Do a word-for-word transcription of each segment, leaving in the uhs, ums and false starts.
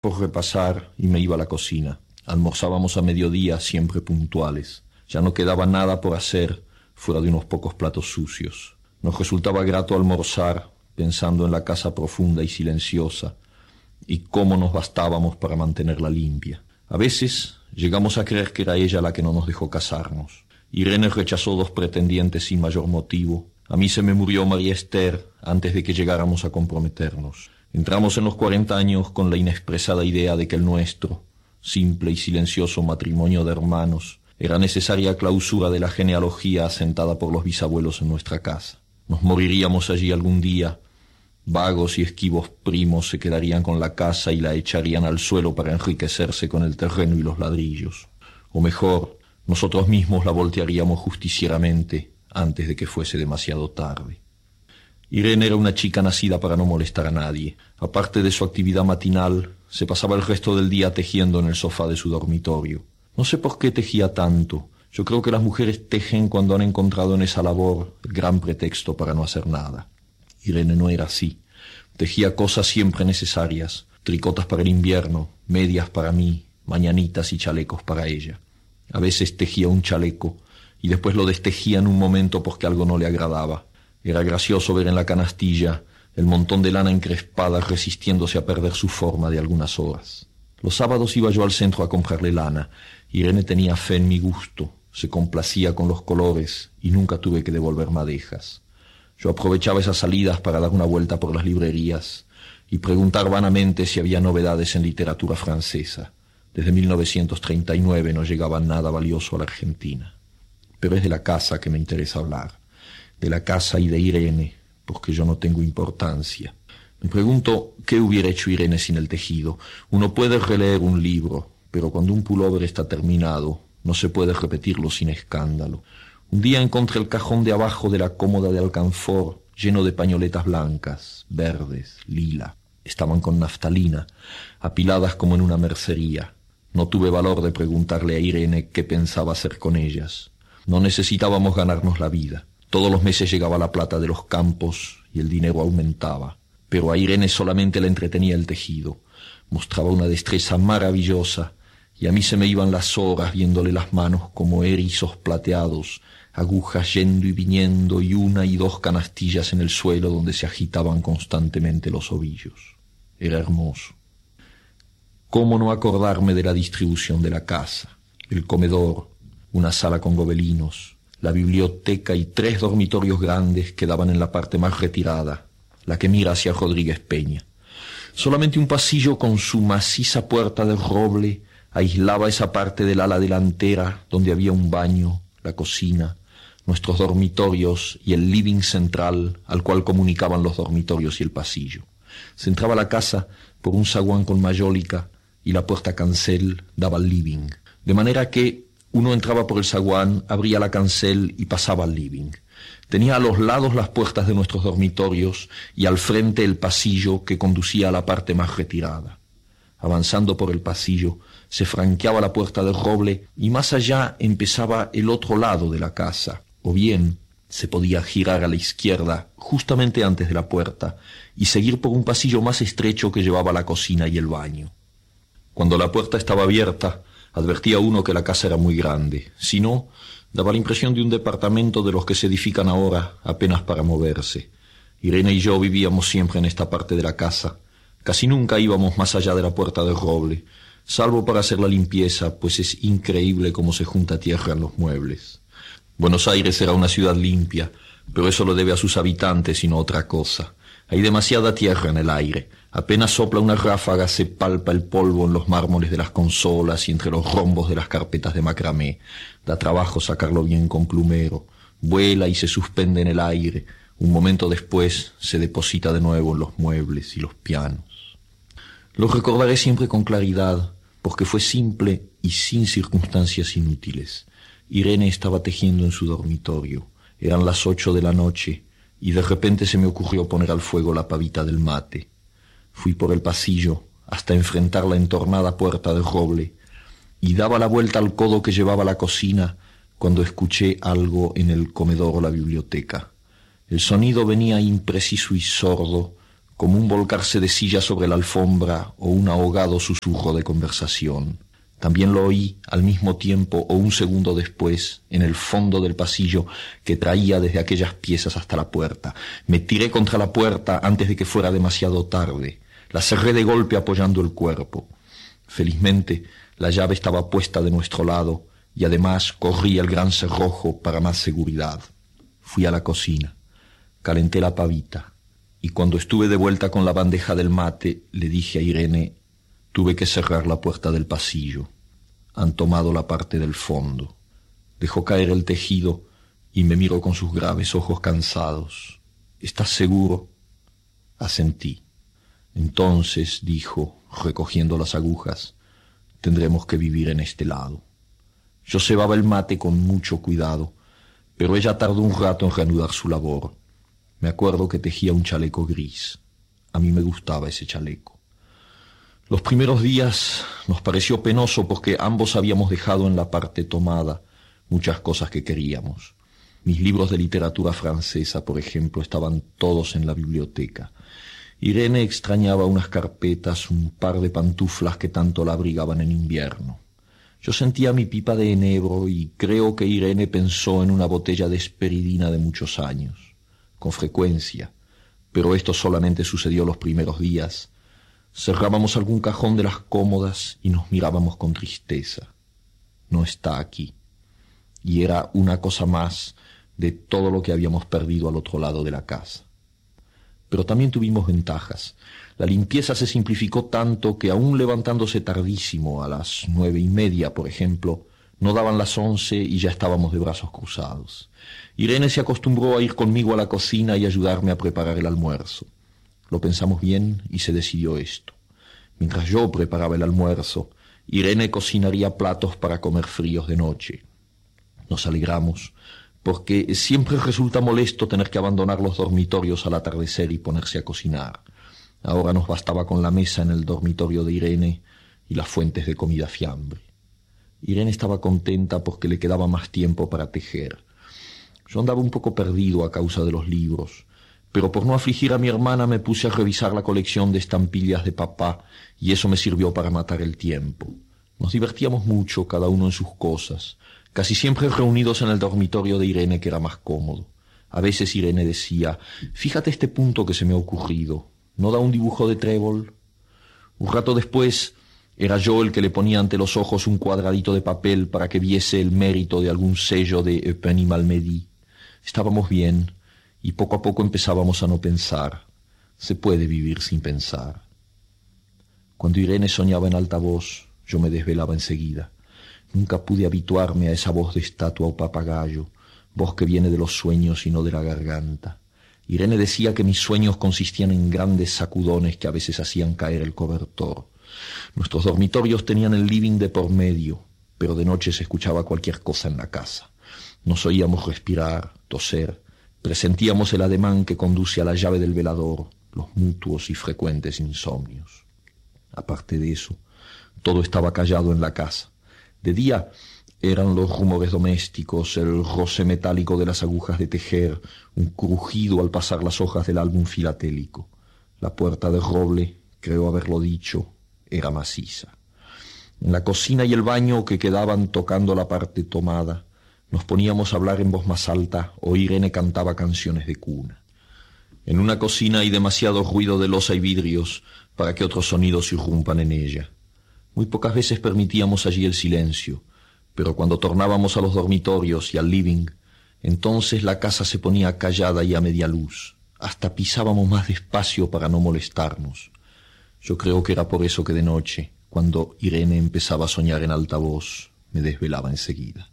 Por repasar y me iba a la cocina. Almorzábamos a mediodía, siempre puntuales. Ya no quedaba nada por hacer, fuera de unos pocos platos sucios. Nos resultaba grato almorzar, pensando en la casa profunda y silenciosa, y cómo nos bastábamos para mantenerla limpia. A veces llegamos a creer que era ella la que no nos dejó casarnos. Irene rechazó dos pretendientes sin mayor motivo. A mí se me murió María Esther antes de que llegáramos a comprometernos. Entramos en los cuarenta años con la inexpresada idea de que el nuestro, simple y silencioso matrimonio de hermanos, era necesaria clausura de la genealogía asentada por los bisabuelos en nuestra casa. Nos moriríamos allí algún día. Vagos y esquivos primos se quedarían con la casa y la echarían al suelo para enriquecerse con el terreno y los ladrillos. O mejor, nosotros mismos la voltearíamos justicieramente antes de que fuese demasiado tarde. Irene era una chica nacida para no molestar a nadie. Aparte de su actividad matinal, se pasaba el resto del día tejiendo en el sofá de su dormitorio. No sé por qué tejía tanto. Yo creo que las mujeres tejen cuando han encontrado en esa labor el gran pretexto para no hacer nada. Irene no era así. Tejía cosas siempre necesarias, tricotas para el invierno, medias para mí, mañanitas y chalecos para ella. A veces tejía un chaleco y después lo destejía en un momento porque algo no le agradaba. Era gracioso ver en la canastilla el montón de lana encrespada resistiéndose a perder su forma de algunas horas. Los sábados iba yo al centro a comprarle lana. Irene tenía fe en mi gusto, se complacía con los colores y nunca tuve que devolver madejas. Yo aprovechaba esas salidas para dar una vuelta por las librerías y preguntar vanamente si había novedades en literatura francesa. Desde mil novecientos treinta y nueve no llegaba nada valioso a la Argentina. Pero es de la casa que me interesa hablar, de la casa y de Irene, porque yo no tengo importancia. Me pregunto qué hubiera hecho Irene sin el tejido. Uno puede releer un libro, pero cuando un pullover está terminado, no se puede repetirlo sin escándalo. Un día encontré el cajón de abajo de la cómoda de alcanfor lleno de pañoletas blancas, verdes, lila. Estaban con naftalina, apiladas como en una mercería. No tuve valor de preguntarle a Irene qué pensaba hacer con ellas. No necesitábamos ganarnos la vida. Todos los meses llegaba la plata de los campos y el dinero aumentaba. Pero a Irene solamente le entretenía el tejido. Mostraba una destreza maravillosa y a mí se me iban las horas viéndole las manos como erizos plateados, agujas yendo y viniendo y una y dos canastillas en el suelo donde se agitaban constantemente los ovillos. Era hermoso. ¿Cómo no acordarme de la distribución de la casa? El comedor, una sala con gobelinos, la biblioteca y tres dormitorios grandes que daban en la parte más retirada, la que mira hacia Rodríguez Peña. Solamente un pasillo con su maciza puerta de roble aislaba esa parte del ala delantera donde había un baño, la cocina, nuestros dormitorios y el living central al cual comunicaban los dormitorios y el pasillo. Se entraba a la casa por un zaguán con mayólica y la puerta cancel daba al living, de manera que uno entraba por el zaguán, abría la cancel y pasaba al living. Tenía a los lados las puertas de nuestros dormitorios y al frente el pasillo que conducía a la parte más retirada. Avanzando por el pasillo, se franqueaba la puerta de roble y más allá empezaba el otro lado de la casa, o bien se podía girar a la izquierda justamente antes de la puerta y seguir por un pasillo más estrecho que llevaba a la cocina y el baño. Cuando la puerta estaba abierta, advertía uno que la casa era muy grande. Si no, daba la impresión de un departamento de los que se edifican ahora apenas para moverse. Irene y yo vivíamos siempre en esta parte de la casa. Casi nunca íbamos más allá de la puerta de roble, salvo para hacer la limpieza, pues es increíble cómo se junta tierra en los muebles. Buenos Aires era una ciudad limpia, pero eso lo debe a sus habitantes y no a otra cosa. Hay demasiada tierra en el aire. Apenas sopla una ráfaga, se palpa el polvo en los mármoles de las consolas y entre los rombos de las carpetas de macramé. Da trabajo sacarlo bien con plumero. Vuela y se suspende en el aire. Un momento después se deposita de nuevo en los muebles y los pianos. Lo recordaré siempre con claridad, porque fue simple y sin circunstancias inútiles. Irene estaba tejiendo en su dormitorio. Eran las ocho de la noche y de repente se me ocurrió poner al fuego la pavita del mate. Fui por el pasillo hasta enfrentar la entornada puerta de roble y daba la vuelta al codo que llevaba a la cocina cuando escuché algo en el comedor o la biblioteca. El sonido venía impreciso y sordo, como un volcarse de silla sobre la alfombra o un ahogado susurro de conversación. También lo oí al mismo tiempo o un segundo después, en el fondo del pasillo que traía desde aquellas piezas hasta la puerta. Me tiré contra la puerta antes de que fuera demasiado tarde. La cerré de golpe apoyando el cuerpo. Felizmente, la llave estaba puesta de nuestro lado y además corrí el gran cerrojo para más seguridad. Fui a la cocina, calenté la pavita y cuando estuve de vuelta con la bandeja del mate, le dije a Irene: tuve que cerrar la puerta del pasillo. Han tomado la parte del fondo. Dejó caer el tejido y me miró con sus graves ojos cansados. ¿Estás seguro? Asentí. Entonces, dijo, recogiendo las agujas, tendremos que vivir en este lado. Yo cebaba el mate con mucho cuidado, pero ella tardó un rato en reanudar su labor. Me acuerdo que tejía un chaleco gris. A mí me gustaba ese chaleco. Los primeros días nos pareció penoso porque ambos habíamos dejado en la parte tomada muchas cosas que queríamos. Mis libros de literatura francesa, por ejemplo, estaban todos en la biblioteca. Irene extrañaba unas carpetas, un par de pantuflas que tanto la abrigaban en invierno. Yo sentía mi pipa de enebro y creo que Irene pensó en una botella de esperidina de muchos años. Con frecuencia, pero esto solamente sucedió los primeros días. Cerrábamos algún cajón de las cómodas y nos mirábamos con tristeza. No está aquí. Y era una cosa más de todo lo que habíamos perdido al otro lado de la casa. Pero también tuvimos ventajas. La limpieza se simplificó tanto que aún levantándose tardísimo, a las nueve y media, por ejemplo, no daban las once y ya estábamos de brazos cruzados. Irene se acostumbró a ir conmigo a la cocina y ayudarme a preparar el almuerzo. Lo pensamos bien y se decidió esto. Mientras yo preparaba el almuerzo, Irene cocinaría platos para comer fríos de noche. Nos alegramos, porque siempre resulta molesto tener que abandonar los dormitorios al atardecer y ponerse a cocinar. Ahora nos bastaba con la mesa en el dormitorio de Irene y las fuentes de comida fiambre. Irene estaba contenta porque le quedaba más tiempo para tejer. Yo andaba un poco perdido a causa de los libros, pero por no afligir a mi hermana me puse a revisar la colección de estampillas de papá y eso me sirvió para matar el tiempo. Nos divertíamos mucho, cada uno en sus cosas, casi siempre reunidos en el dormitorio de Irene, que era más cómodo. A veces Irene decía: «Fíjate este punto que se me ha ocurrido, ¿no da un dibujo de trébol?». Un rato después era yo el que le ponía ante los ojos un cuadradito de papel para que viese el mérito de algún sello de Eupen y Malmedy. Estábamos bien, y poco a poco empezábamos a no pensar. Se puede vivir sin pensar. Cuando Irene soñaba en alta voz, yo me desvelaba enseguida. Nunca pude habituarme a esa voz de estatua o papagayo, voz que viene de los sueños y no de la garganta. Irene decía que mis sueños consistían en grandes sacudones que a veces hacían caer el cobertor. Nuestros dormitorios tenían el living de por medio, pero de noche se escuchaba cualquier cosa en la casa. Nos oíamos respirar, toser, presentíamos el ademán que conduce a la llave del velador, los mutuos y frecuentes insomnios. Aparte de eso, todo estaba callado en la casa. De día eran los rumores domésticos, el roce metálico de las agujas de tejer, un crujido al pasar las hojas del álbum filatélico. La puerta de roble, creo haberlo dicho, era maciza. En la cocina y el baño, que quedaban tocando la parte tomada, nos poníamos a hablar en voz más alta o Irene cantaba canciones de cuna. En una cocina hay demasiado ruido de loza y vidrios para que otros sonidos irrumpan en ella. Muy pocas veces permitíamos allí el silencio, pero cuando tornábamos a los dormitorios y al living, entonces la casa se ponía callada y a media luz. Hasta pisábamos más despacio para no molestarnos. Yo creo que era por eso que de noche, cuando Irene empezaba a soñar en alta voz, me desvelaba enseguida.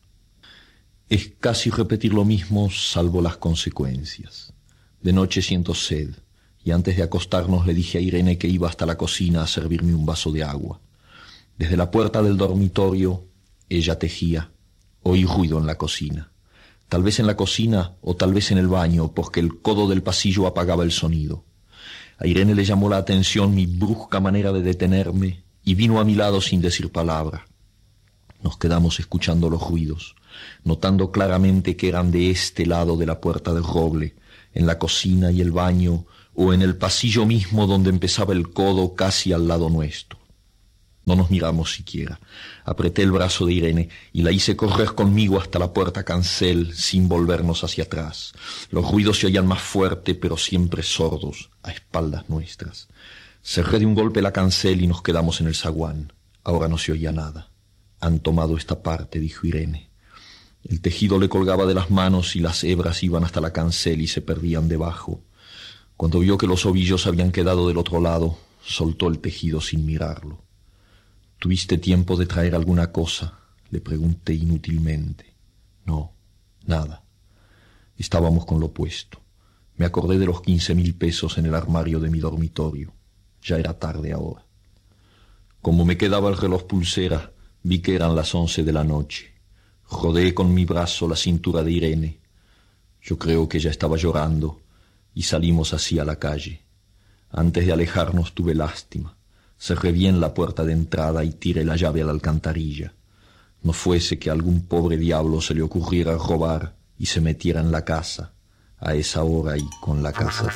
Es casi repetir lo mismo, salvo las consecuencias. De noche siento sed, y antes de acostarnos le dije a Irene que iba hasta la cocina a servirme un vaso de agua. Desde la puerta del dormitorio, ella tejía. Oí ruido en la cocina. Tal vez en la cocina o tal vez en el baño, porque el codo del pasillo apagaba el sonido. A Irene le llamó la atención mi brusca manera de detenerme y vino a mi lado sin decir palabra. Nos quedamos escuchando los ruidos, notando claramente que eran de este lado de la puerta del roble, en la cocina y el baño, o en el pasillo mismo donde empezaba el codo casi al lado nuestro. No nos miramos siquiera. Apreté el brazo de Irene y la hice correr conmigo hasta la puerta cancel sin volvernos hacia atrás. Los ruidos se oían más fuerte, pero siempre sordos, a espaldas nuestras. Cerré de un golpe la cancel y nos quedamos en el zaguán. Ahora no se oía nada. Han tomado esta parte, dijo Irene. El tejido le colgaba de las manos y las hebras iban hasta la cancel y se perdían debajo. Cuando vio que los ovillos habían quedado del otro lado, soltó el tejido sin mirarlo. ¿Tuviste tiempo de traer alguna cosa?, le pregunté inútilmente. No, nada. Estábamos con lo puesto. Me acordé de los quince mil pesos en el armario de mi dormitorio. Ya era tarde ahora. Como me quedaba el reloj pulsera, vi que eran las once de la noche. Rodeé con mi brazo la cintura de Irene. Yo creo que ella estaba llorando y salimos así a la calle. Antes de alejarnos tuve lástima. Cerré bien la puerta de entrada y tiré la llave a la alcantarilla. No fuese que a algún pobre diablo se le ocurriera robar y se metiera en la casa, a esa hora y con la casa